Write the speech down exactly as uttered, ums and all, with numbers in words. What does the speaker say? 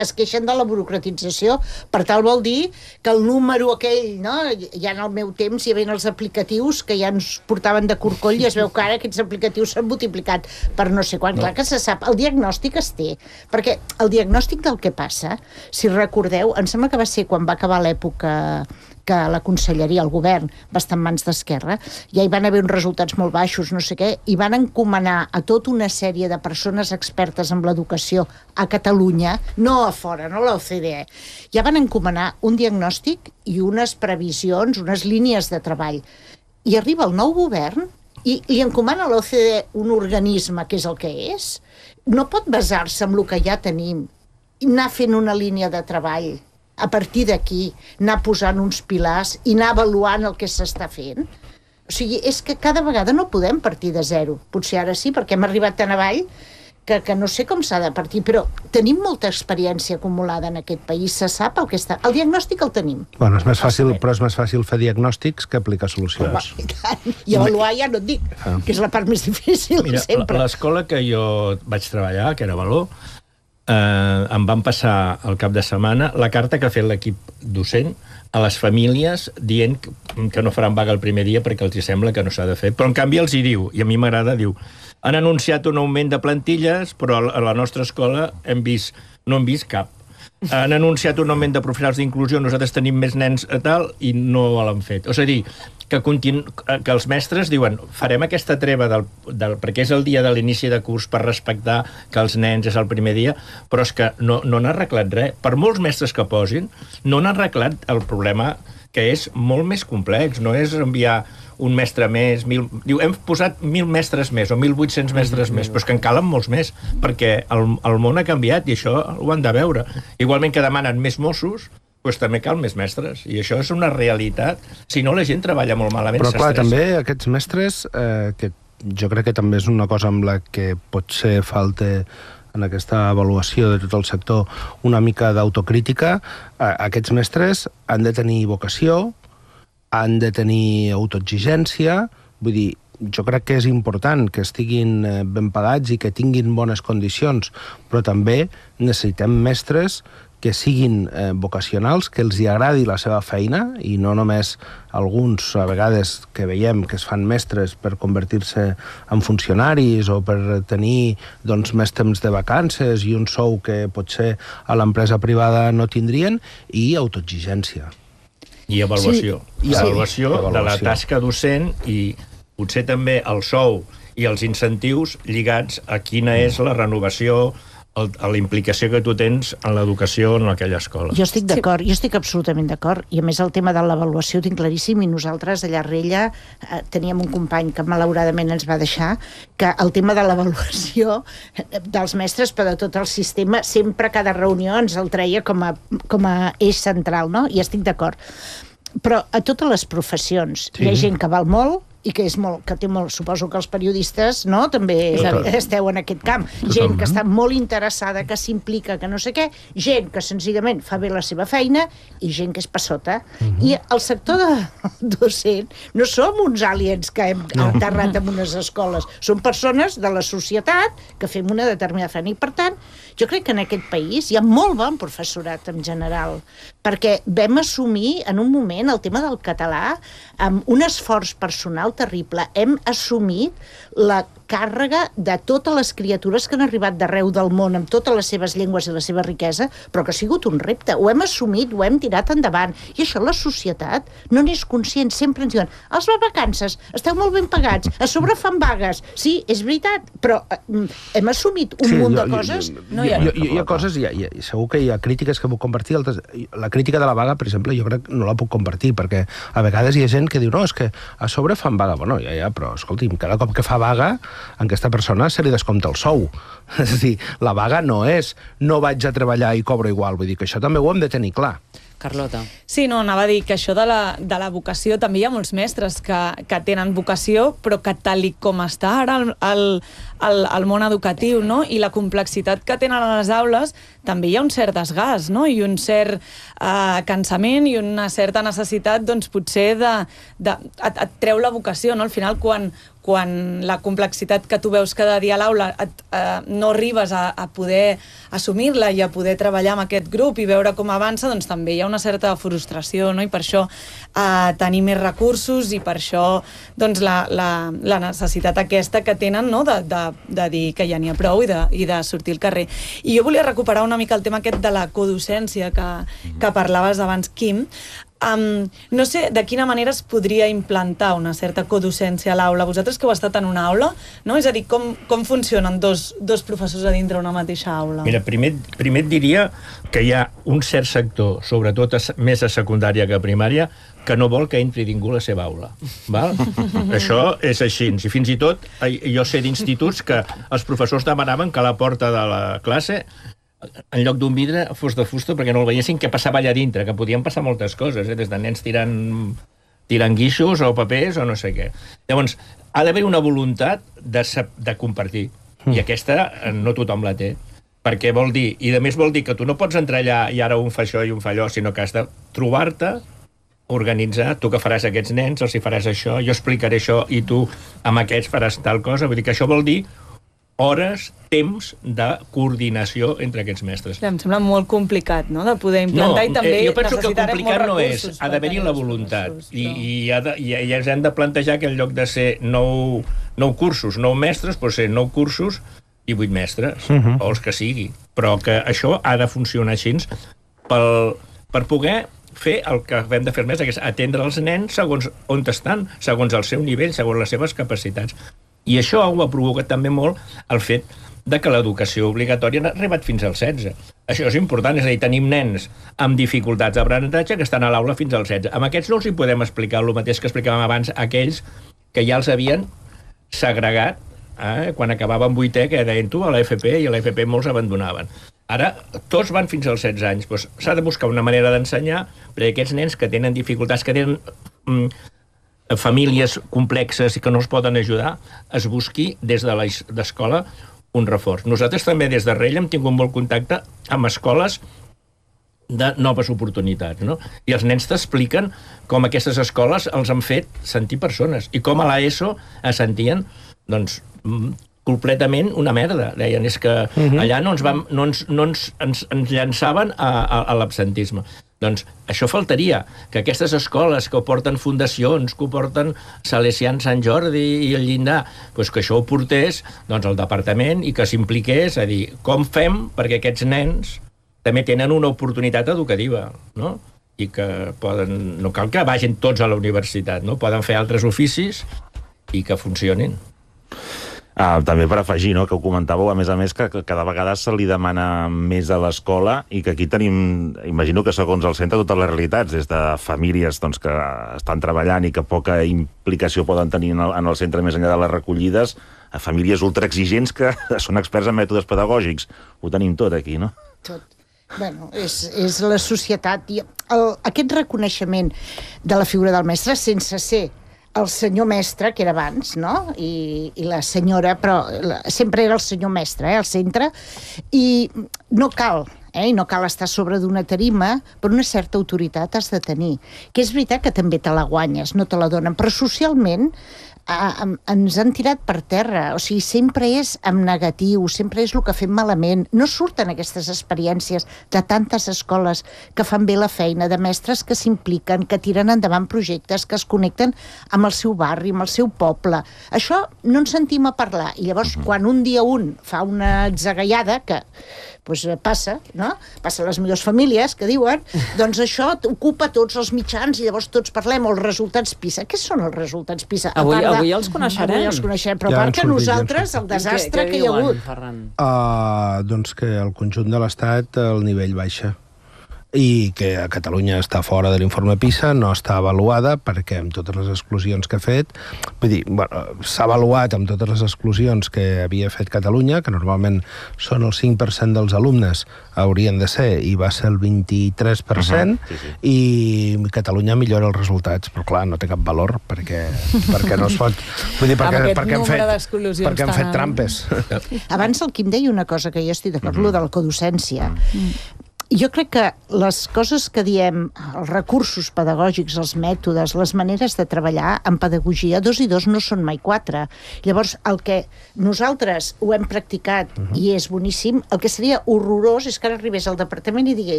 es queixen de la burocratització. Per tal vol dir que el número aquell, no? Ja en el meu temps hi havia els aplicatius que ja ens portaven de corcoll i es veu que ara aquests aplicatius s'han multiplicat per no sé quan. No. Clar que se sap, el diagnòstic es té, perquè el diagnòstic del que passa, si recordeu, em sembla que va ser quan va acabar l'època que la conselleria, el govern, va estar en mans d'Esquerra, ja hi van haver uns resultats molt baixos, no sé què, i van encomanar a tota una sèrie de persones expertes en l'educació a Catalunya, no a fora, no a l'O C D E, ja van encomanar un diagnòstic i unes previsions, unes línies de treball. I arriba el nou govern i li encomana a l'O C D E un organisme que és el que és. No pot basar-se en el que ja tenim i anar fent una línia de treball a partir d'aquí, anar posant uns pilars i anar avaluant el que s'està fent. O sigui, és que cada vegada no podem partir de zero. Potser ara sí, perquè hem arribat tan avall que, que no sé com s'ha de partir, però tenim molta experiència acumulada en aquest país, se sap el que està... El diagnòstic el tenim. Bueno, és més fàcil, però és més fàcil fer diagnòstics que aplicar solucions. I, tant. I avaluar ja no et dic, ah. que és la part més difícil. Mira, sempre. L'escola que jo vaig treballar, que era Valor, eh, em van passar el cap de setmana la carta que ha fet l'equip docent a les famílies dient que no faran vaga el primer dia perquè els sembla que no s'ha de fer. Però en canvi els hi diu, i a mi m'agrada, diu, han anunciat un augment de plantilles, però a la nostra escola hem vist, no hem vist cap. Han anunciat un augment de professionals d'inclusió, nosaltres tenim més nens a tal, i no l'han fet. O sigui, que, continu... que els mestres diuen farem aquesta treva, del, del... perquè és el dia de l'inici de curs per respectar que els nens és el primer dia, però és que no, no han arreglat res. Per molts mestres que posin, no han arreglat el problema, que és molt més complex, no és enviar un mestre més, mil... diu, hem posat mil mestres més o mil vuit-cents mestres més, però és que en calen molts més, perquè el, el món ha canviat i això ho han de veure. Igualment que demanen més Mossos, doncs també cal més mestres, i això és una realitat. Si no, la gent treballa molt malament. Però clar, també aquests mestres, eh, que jo crec que també és una cosa amb la que potser falta en aquesta avaluació de tot el sector una mica d'autocrítica, eh, aquests mestres han de tenir vocació, han de tenir autoexigència, vull dir, jo crec que és important que estiguin ben pagats i que tinguin bones condicions, però també necessitem mestres que siguin eh, vocacionals, que els hi agradi la seva feina, i no només alguns, a vegades, que veiem que es fan mestres per convertir-se en funcionaris o per tenir doncs, més temps de vacances i un sou que potser a l'empresa privada no tindrien, i autoexigència. I avaluació. Sí. I avaluació, sí. de la tasca docent i potser també el sou i els incentius lligats a quina és la renovació, el, a la implicació que tu tens en l'educació en aquella escola. Jo estic d'acord, jo estic absolutament d'acord, i a més el tema de l'avaluació ho tinc claríssim, i nosaltres allà a Rella eh, teníem un company que malauradament ens va deixar, que el tema de l'avaluació dels mestres, però de tot el sistema, sempre a cada reunió ens el treia com a, com a eix central, no? I estic d'acord. Però a totes les professions sí. Hi ha gent que val molt, i que és molt, que té molt, suposo que els periodistes, no?, també Total. Esteu en aquest camp. Total. Gent que està molt interessada, que s'implica, que no sé què, gent que senzillament fa bé la seva feina, i gent que és passota. Uh-huh. I el sector de docent no som uns aliens que hem no. aterrat en unes escoles, són persones de la societat que fem una determinada feina, i per tant, jo crec que en aquest país hi ha molt bon professorat en general, perquè vam assumir en un moment el tema del català amb un esforç personal terrible. Hem assumit la càrrega de totes les criatures que han arribat d'arreu del món amb totes les seves llengües i la seva riquesa, però que ha sigut un repte. Ho hem assumit, ho hem tirat endavant. I això la societat no n'és conscient. Sempre ens diuen, els vacances, esteu molt ben pagats, a sobre fan vagues. Sí, és veritat, però eh, hem assumit un sí, munt jo, de coses. Jo, no hi ha, jo, jo, hi ha coses, hi ha, hi ha, segur que hi ha crítiques que puc compartir. Altres, la crítica de la vaga, per exemple, jo crec que no la puc compartir, perquè a vegades hi ha gent que diu, no, és que a sobre fan vaga. Bueno, ja, ja, però escolti'm, cada cop que fa vaga a aquesta persona se li descompta el sou. És a dir, la vaga no és no vaig a treballar i cobro igual. Vull dir que això també ho hem de tenir clar. Carlota. Sí, no, anava a dir que això de la, de la vocació, també hi ha molts mestres que, que tenen vocació, però que tal i com està ara el, el, el, el món educatiu, no? I la complexitat que tenen a les aules, també hi ha un cert desgast, no? I un cert eh, cansament i una certa necessitat, doncs, potser de, de et, et treu la vocació, no? Al final, quan, quan la complexitat que tu veus cada dia a l'aula eh, no arribes a, a poder assumir-la i a poder treballar amb aquest grup i veure com avança, doncs també hi ha una certa frustració, no? I per això eh, tenir més recursos i per això doncs, la, la, la necessitat aquesta que tenen, no? de, de, de dir que ja n'hi ha prou i de, i de sortir al carrer. I jo volia recuperar una mica el tema aquest de la codocència que, que parlaves abans, Quim. Um, no sé de quina manera es podria implantar una certa codocència a l'aula. Vosaltres que heu estat en una aula, no? És a dir, com, com funcionen dos, dos professors a dintre una mateixa aula? Mira, primer, primer et diria que hi ha un cert sector, sobretot a, més a secundària que a primària, que no vol que entri ningú a la seva aula. Val? Això és així. I fins i tot, jo sé d'instituts que els professors demanaven que a la porta de la classe en lloc d'un vidre fos de fusta perquè no el veiessin què passava allà dintre, que podien passar moltes coses, eh? Des de nens tirant, tirant guixos o papers o no sé què. Llavors, ha d'haver una voluntat de, de compartir, mm. i aquesta no tothom la té, perquè vol dir, i a més vol dir que tu no pots entrar allà i ara un fa això i un fa allò, sinó que has de trobar-te, organitzar, tu que faràs aquests nens, els hi faràs això, jo explicaré això i tu amb aquests faràs tal cosa, vull dir que això vol dir hores, temps de coordinació entre aquests mestres. Em sembla molt complicat, no?, de poder implantar, no, i també jo penso que el necessitarem complicat no recursos, és, ha d'haver-hi la voluntat, recursos, i, però... i, ha de, i, i ens hem de plantejar que en lloc de ser nou, nou cursos, nou mestres, pot ser nou cursos i vuit mestres, uh-huh. o els que sigui, però que això ha de funcionar així pel, per poder fer el que hem de fer més, que és atendre els nens segons on estan, segons el seu nivell, segons les seves capacitats. I això ho ha provocat també molt el fet de que l'educació obligatòria ha arribat fins al setze. Això és important, és a dir, tenim nens amb dificultats d'aprenentatge que estan a l'aula fins al setze. Amb aquests no els hi podem explicar el mateix que explicàvem abans, aquells que ja els havien segregat, eh, quan acabaven vuitè, que deien tu, a l'A F P, i a l'A F P molts abandonaven. Ara, tots van fins als setze anys. Doncs s'ha de buscar una manera d'ensenyar perquè aquests nens que tenen dificultats, que tenen... Mm, famílies complexes i que no els poden ajudar, es busqui des de l'escola un reforç. Nosaltres també des de Rella hem tingut molt contacte amb escoles de noves oportunitats, no? I els nens t'expliquen com aquestes escoles els han fet sentir persones i com a l'ESO es sentien, doncs, completament una merda. Deien, és que allà no ens, vam, no ens, no ens, ens, ens llançaven a, a, a l'absentisme. Doncs això faltaria, que aquestes escoles que ho porten fundacions, que ho porten Salesians Sant Jordi i el Llindar, doncs que això ho portés doncs, al departament i que s'impliqués a dir com fem perquè aquests nens també tenen una oportunitat educativa, no? I que poden, no cal que vagin tots a la universitat, no? Poden fer altres oficis i que funcionin. Ah, també per afegir, no?, que ho comentàveu, a més a més, que, que cada vegada se li demana més a l'escola i que aquí tenim, imagino que segons el centre, totes les realitats, des de famílies doncs, que estan treballant i que poca implicació poden tenir en el, en el centre més enllà de les recollides, a famílies ultraexigents que són experts en mètodes pedagògics. Ho tenim tot aquí, no? Tot. Bueno, és, és la societat. I el, aquest reconeixement de la figura del mestre sense ser el senyor mestre, que era abans, no? I, i la senyora, però la, sempre era el senyor mestre, eh, al centre, i no cal, eh, i no cal estar sobre d'una tarima, però una certa autoritat has de tenir, que és veritat que també te la guanyes, no te la donen, però socialment eh, ens han tirat per terra, o sigui, sempre és en negatiu, sempre és el que fem malament, no surten aquestes experiències de tantes escoles que fan bé la feina, de mestres que s'impliquen, que tiren endavant projectes, que es connecten amb el seu barri, amb el seu poble. Això no ens sentim a parlar, i llavors quan un dia un fa una exagallada, que pues, passa, no? Passa a les millors famílies, que diuen, doncs això ocupa tots els mitjans i llavors tots parlem, els resultats PISA. Què són els resultats PISA? Avui, de... avui els coneixerem. Avui els coneixerem, però ja a part que nosaltres, el desastre què, què que hi ha hagut. Uh, doncs que el conjunt de l'Estat el nivell baixa. I que a Catalunya està fora de l'informe PISA, no està avaluada perquè amb totes les exclusions que ha fet, vull dir, bueno, s'ha avaluat amb totes les exclusions que havia fet Catalunya, que normalment són el cinc per cent dels alumnes haurien de ser, i va ser el vint-i-tres per cent, uh-huh, sí, sí. I Catalunya millora els resultats, però clar, no té cap valor perquè, perquè no es pot... Vull dir, perquè, perquè, hem fet, perquè hem fet trampes. Abans el Quim deia una cosa que jo estic d'acord, uh-huh. Lo de la codocència. Mm. Jo crec que les coses que diem, els recursos pedagògics, els mètodes, les maneres de treballar en pedagogia, dos i dos no són mai quatre. Llavors, el que nosaltres ho hem practicat uh-huh. i és boníssim, el que seria horrorós és que ara arribés al departament i digués